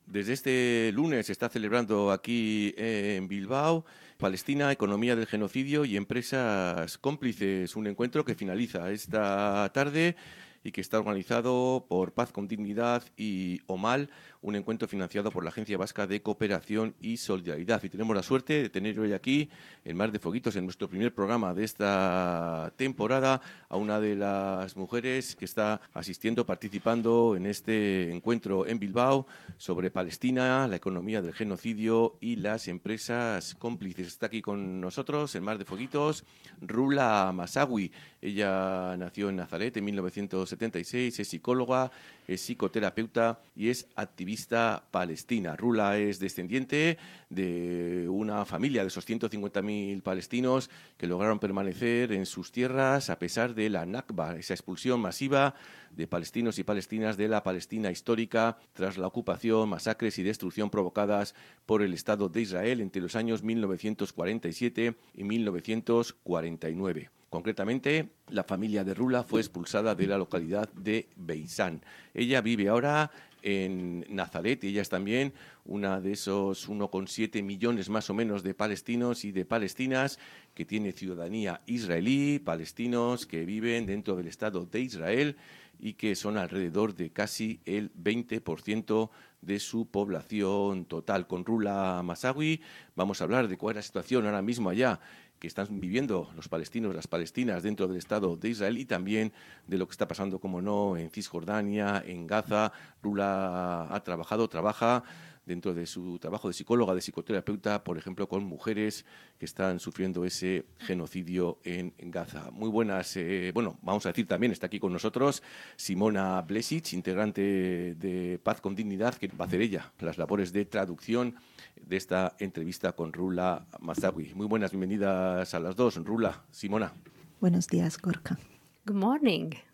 Desde este lunes se está celebrando aquí en Bilbao Palestina, economía del genocidio y empresas cómplices, un encuentro que finaliza esta tarde y que está organizado por Paz con Dignidad y OMAL, un encuentro financiado por la Agencia Vasca de Cooperación y Solidaridad. Y tenemos la suerte de tener hoy aquí, en Mar de Foguitos, en nuestro primer programa de esta temporada, a una de las mujeres que está asistiendo, participando en este encuentro en Bilbao sobre Palestina, la economía del genocidio y las empresas cómplices. Está aquí con nosotros, en Mar de Foguitos, Rula Masawi. Ella nació en Nazaret en 1976, es psicóloga, es psicoterapeuta y es activista palestina. Rula es descendiente de una familia de esos 150.000 palestinos que lograron permanecer en sus tierras a pesar de la Nakba, esa expulsión masiva de palestinos y palestinas de la Palestina histórica tras la ocupación, masacres y destrucción provocadas por el Estado de Israel entre los años 1947 y 1949. Concretamente, la familia de Rula fue expulsada de la localidad de Beisán. Ella vive ahora en Nazaret y ella es también una de esos 1,7 millones más o menos de palestinos y de palestinas que tiene ciudadanía israelí, palestinos que viven dentro del Estado de Israel y que son alrededor de casi el 20% de su población total. Con Rula Masawi vamos a hablar de cuál es la situación ahora mismo allá que están viviendo los palestinos, las palestinas dentro del Estado de Israel y también de lo que está pasando, como no, en Cisjordania, en Gaza. Rula trabaja dentro de su trabajo de psicóloga, de psicoterapeuta, por ejemplo, con mujeres que están sufriendo ese genocidio en Gaza. Muy buenas, vamos a decir también, está aquí con nosotros Simona Blesic, integrante de Paz con Dignidad, que va a hacer ella las labores de traducción de esta entrevista con Rula Masawi. Muy buenas, bienvenidas a las dos, Rula, Simona. Buenos días, Gorka. Good morning.